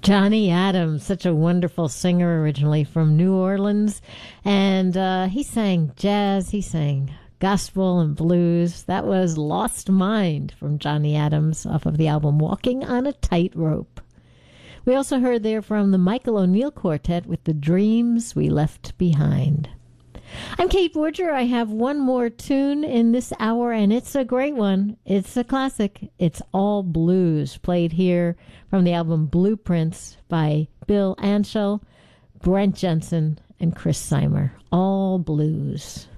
Johnny Adams, such a wonderful singer, originally from New Orleans. And he sang jazz, he sang gospel and blues. That was Lost Mind from Johnny Adams off of the album Walking on a Tightrope. We also heard there from the Michael O'Neill Quartet with The Dreams We Left Behind. I'm Kate Borger. I have one more tune in this hour, and it's a great one. It's a classic. It's All Blues, played here from the album Blueprints by Bill Anshel, Brent Jensen, and Chris Seimer. All Blues.